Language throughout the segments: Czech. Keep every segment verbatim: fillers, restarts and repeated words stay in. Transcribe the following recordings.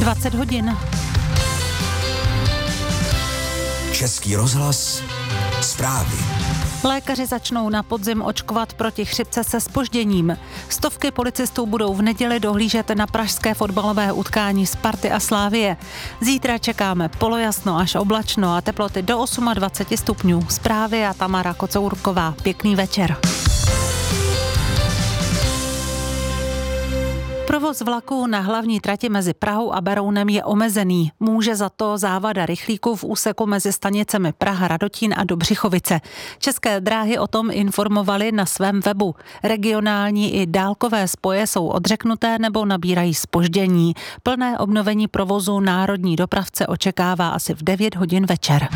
dvacet hodin. Český rozhlas, zprávy. Lékaři začnou na podzim očkovat proti chřipce se zpožděním. Stovky policistů budou v neděli dohlížet na pražské fotbalové utkání Sparty a Slavie. Zítra čekáme polojasno až oblačno a teploty do dvacet osm stupňů. Zprávy a Tamara Kocourková. Pěkný večer. Provoz vlaků na hlavní trati mezi Prahou a Berounem je omezený. Může za to závada rychlíků v úseku mezi stanicemi Praha Radotín a Dobřichovice. České dráhy o tom informovali na svém webu. Regionální i dálkové spoje jsou odřeknuté nebo nabírají zpoždění. Plné obnovení provozu národní dopravce očekává asi v devět hodin večer.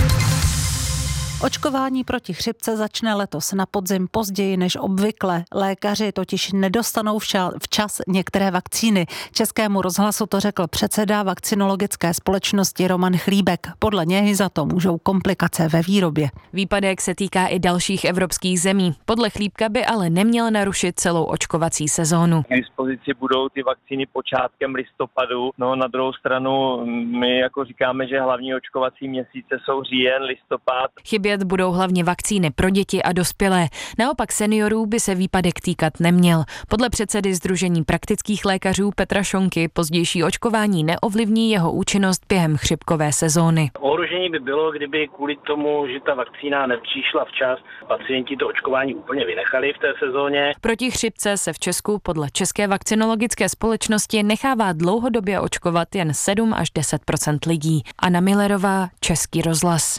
Očkování proti chřipce začne letos na podzim později než obvykle. Lékaři totiž nedostanou včas některé vakcíny. Českému rozhlasu to řekl předseda vakcinologické společnosti Roman Chlíbek. Podle něj za to můžou komplikace ve výrobě. Výpadek se týká i dalších evropských zemí. Podle Chlíbka by ale neměl narušit celou očkovací sezónu. K dispozici budou ty vakcíny počátkem listopadu. No na druhou stranu my jako říkáme, že hlavní očkovací měsíce jsou říjen, listopad. Chybě budou hlavně vakcíny pro děti a dospělé. Naopak seniorů by se výpadek týkat neměl. Podle předsedy Sdružení praktických lékařů Petra Šonky pozdější očkování neovlivní jeho účinnost během chřipkové sezóny. Ohrožení by bylo, kdyby kvůli tomu, že ta vakcína nepřišla včas, pacienti to očkování úplně vynechali v té sezóně. Proti chřipce se v Česku podle České vakcinologické společnosti nechává dlouhodobě očkovat jen sedm až deset procent lidí. Anna Millerová, Český rozhlas.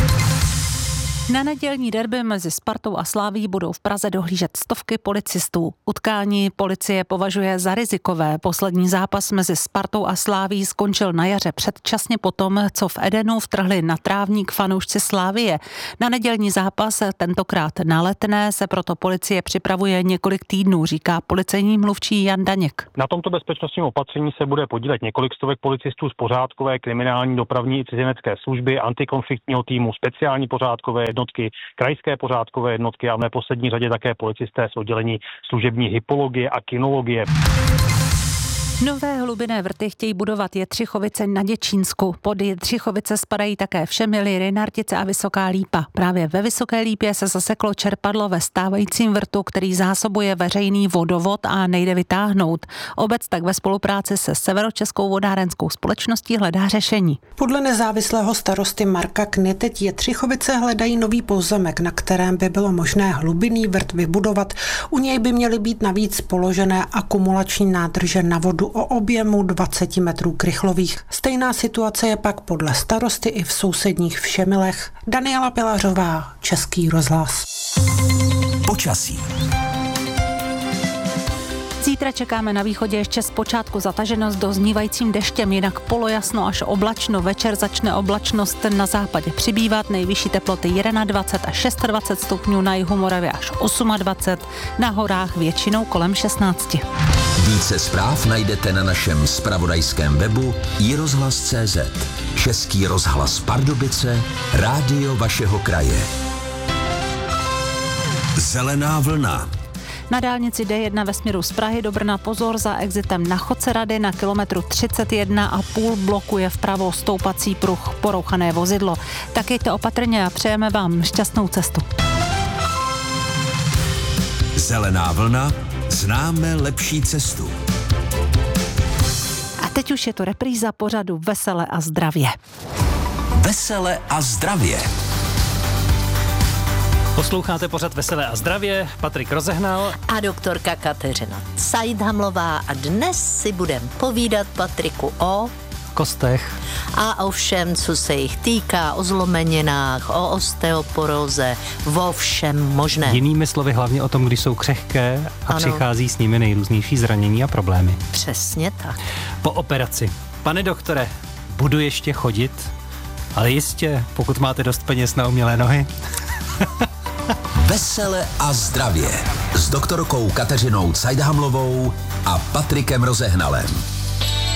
Na nedělní derby mezi Spartou a Slavií budou v Praze dohlížet stovky policistů. Utkání policie považuje za rizikové. Poslední zápas mezi Spartou a Slavií skončil na jaře předčasně potom, co v Edenu vtrhli na trávník fanoušci Slavie. Na nedělní zápas, tentokrát na Letné, se proto policie připravuje několik týdnů, říká policejní mluvčí Jan Daněk. Na tomto bezpečnostním opatření se bude podílet několik stovek policistů z pořádkové, kriminální, dopravní i cizinecké služby, antikonfliktního týmu, speciální pořádkové jednotky, krajské pořádkové jednotky a v neposlední řadě také policisté z oddělení služební hypologie a kinologie. Nové hlubinné vrty chtějí budovat Jetřichovice na Děčínsku. Pod Jetřichovice spadají také Všemily, Rejnartice a Vysoká Lípa. Právě ve Vysoké Lípě se zaseklo čerpadlo ve stávajícím vrtu, který zásobuje veřejný vodovod a nejde vytáhnout. Obec tak ve spolupráci se Severočeskou vodárenskou společností hledá řešení. Podle nezávislého starosty Marka Kny teď Jetřichovice hledají nový pozemek, na kterém by bylo možné hlubinný vrt vybudovat. U něj by měly být navíc položené akumulační nádrže na vodu o objemu dvacet metrů krychlových. Stejná situace je pak podle starosty i v sousedních Všemilech. Daniela Pilařová, Český rozhlas. Počasí. Zítra čekáme na východě ještě zpočátku zataženost doznívajícím deštěm, jinak polojasno až oblačno. Večer začne oblačnost na západě přibývat, nejvyšší teploty dvacet jedna až dvacet šest stupňů, na jihu Moravy až dvacet osm, na horách většinou kolem šestnáct. Více zpráv najdete na našem zpravodajském webu i rozhlas tečka cé zet. Český rozhlas Pardubice, rádio vašeho kraje. Zelená vlna. Na dálnici D jedna ve směru z Prahy do Brna pozor, za exitem na Chodcerady na kilometru třicet jedna a půl blokuje vpravo stoupací pruh, porouchané vozidlo. Tak jeďte opatrně a přejeme vám šťastnou cestu. Zelená vlna, známe lepší cestu. A teď už je to repríza pořadu Vesele a zdravě. Vesele a zdravě. Posloucháte pořad Veselé a zdravě, Patrik Rozehnal a doktorka Kateřina Cajdhamlová a dnes si budeme povídat, Patriku, o kostech a o všem, co se jich týká, o zlomeninách, o osteoporóze, o všem možném. Jinými slovy hlavně o tom, když jsou křehké a ano, přichází s nimi nejrůznější zranění a problémy. Přesně tak. Po operaci. Pane doktore, budu ještě chodit? Ale jistě, pokud máte dost peněz na umělé nohy. Vesele a zdravě s doktorkou Kateřinou Cajdhamlovou a Patrikem Rozehnalem.